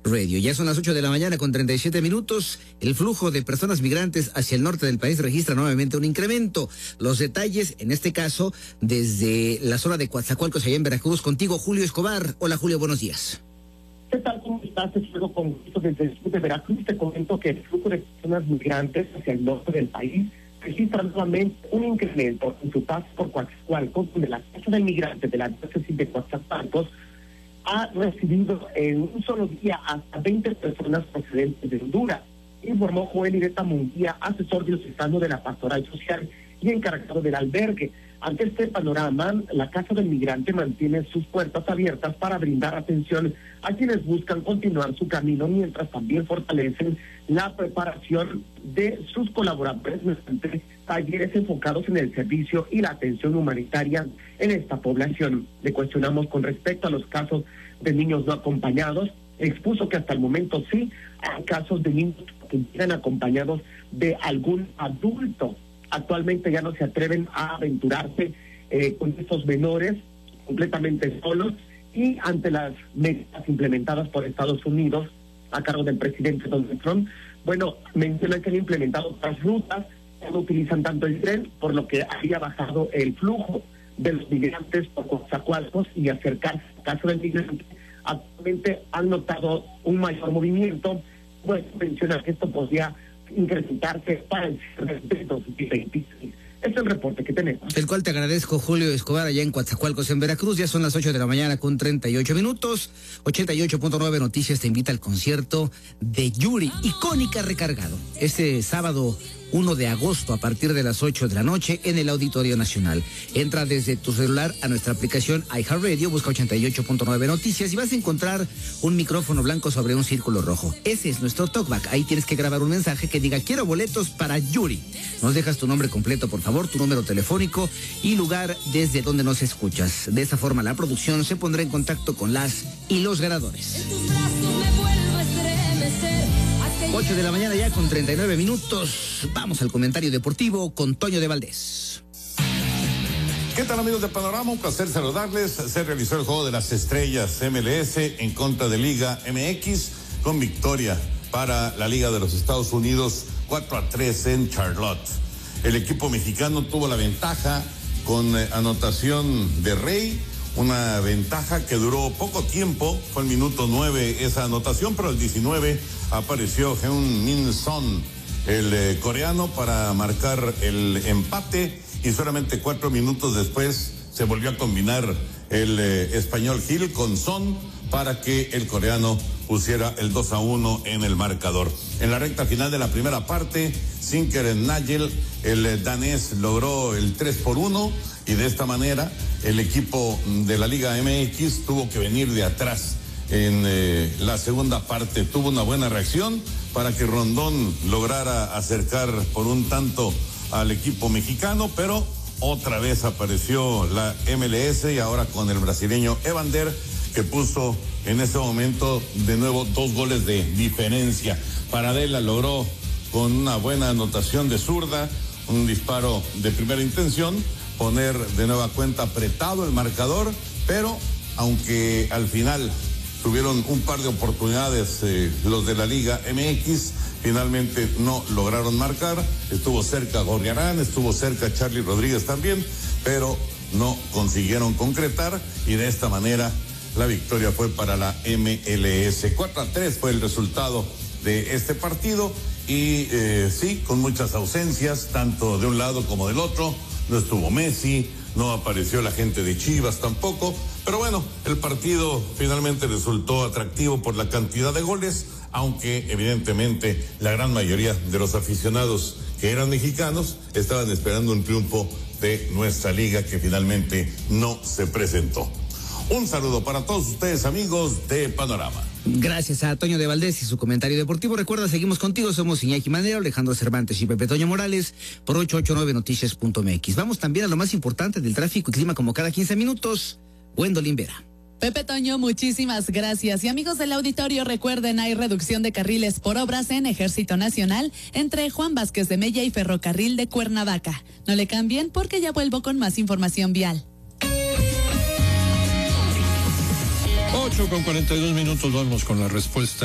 Radio. Ya son las 8 de la mañana con 37 minutos. El flujo de personas migrantes hacia el norte del país registra nuevamente un incremento. Los detalles, en este caso, desde la zona de Coatzacoalcos, allá en Veracruz, contigo, Julio Escobar. Hola, Julio, buenos días. ¿Qué tal? ¿Cómo estás? Te saludo con gusto desde el sur de Veracruz. Te comento que el flujo de personas migrantes hacia el norte del país registra nuevamente un incremento en su paso por Coatzacoalcos, donde la casa del migrante de la diócesis de Coatzacoalcos ha recibido en un solo día hasta 20 personas procedentes de Honduras, informó Joel Ireta Munguía, asesor diocesano de la Pastoral Social y encargado del albergue. Ante este panorama, la Casa del Migrante mantiene sus puertas abiertas para brindar atención a quienes buscan continuar su camino, mientras también fortalecen la preparación de sus colaboradores mediante talleres enfocados en el servicio y la atención humanitaria en esta población. Le cuestionamos con respecto a los casos de niños no acompañados. Expuso que hasta el momento sí hay casos de niños que vienen acompañados de algún adulto. Actualmente ya no se atreven a aventurarse con estos menores completamente solos, y ante las medidas implementadas por Estados Unidos a cargo del presidente Donald Trump, bueno, mencionan que han implementado otras rutas, ya no utilizan tanto el tren, por lo que había bajado el flujo de los migrantes por Coatzacoalcos y acercarse a casa del migrante. Actualmente han notado un mayor movimiento, pues menciona que esto podría incrementarse para el cierre de 2026. Es el reporte que tenemos. El cual te agradezco, Julio Escobar, allá en Coatzacoalcos, en Veracruz. Ya son las 8 de la mañana con 38 minutos. 88.9 Noticias te invita al concierto de Yuri, icónica Recargado, este sábado 1 de agosto a partir de las 8 de la noche en el Auditorio Nacional. Entra desde tu celular a nuestra aplicación iHeartRadio, busca 88.9 Noticias y vas a encontrar un micrófono blanco sobre un círculo rojo. Ese es nuestro talkback. Ahí tienes que grabar un mensaje que diga: quiero boletos para Yuri. Nos dejas tu nombre completo, por favor, tu número telefónico y lugar desde donde nos escuchas. De esa forma la producción se pondrá en contacto con las y los ganadores. 8 de la mañana ya con 39 minutos. Vamos al comentario deportivo con Toño de Valdés. ¿Qué tal, amigos de Panorama? Un placer saludarles. Se realizó el juego de las estrellas MLS en contra de Liga MX con victoria para la Liga de los Estados Unidos 4-3 en Charlotte. El equipo mexicano tuvo la ventaja con anotación de Rey, una ventaja que duró poco tiempo. Fue el minuto 9 esa anotación, pero al 19 apareció Heung-min Son, el coreano, para marcar el empate, y solamente 4 minutos después se volvió a combinar el español Gil con Son para que el coreano pusiera el 2-1 en el marcador. En la recta final de la primera parte, Sinker Nagel, el danés, logró el 3-1, y de esta manera el equipo de la Liga MX tuvo que venir de atrás en la segunda parte. Tuvo una buena reacción para que Rondón lograra acercar por un tanto al equipo mexicano, pero otra vez apareció la MLS, y ahora con el brasileño Evander, que puso en ese momento de nuevo 2 goles de diferencia. Paradela logró con una buena anotación de zurda, un disparo de primera intención, poner de nueva cuenta apretado el marcador, pero aunque al final tuvieron un par de oportunidades los de la Liga MX, finalmente no lograron marcar. Estuvo cerca Gorriarán, estuvo cerca Charlie Rodríguez también, pero no consiguieron concretar, y de esta manera la victoria fue para la MLS. 4-3 fue el resultado de este partido, y sí, con muchas ausencias, tanto de un lado como del otro. No estuvo Messi, no apareció la gente de Chivas tampoco, pero bueno, el partido finalmente resultó atractivo por la cantidad de goles, aunque evidentemente la gran mayoría de los aficionados que eran mexicanos estaban esperando un triunfo de nuestra liga, que finalmente no se presentó. Un saludo para todos ustedes, amigos de Panorama. Gracias a Toño de Valdés y su comentario deportivo. Recuerda, seguimos contigo, somos Iñaki Manero, Alejandro Cervantes y Pepe Toño Morales por 889noticias.mx. Vamos también a lo más importante del tráfico y clima como cada 15 minutos. Gwendolyn Vera. Pepe Toño, muchísimas gracias. Y amigos del auditorio, recuerden, hay reducción de carriles por obras en Ejército Nacional entre Juan Vázquez de Mella y Ferrocarril de Cuernavaca. No le cambien porque ya vuelvo con más información vial. 8:42 minutos, vamos con la respuesta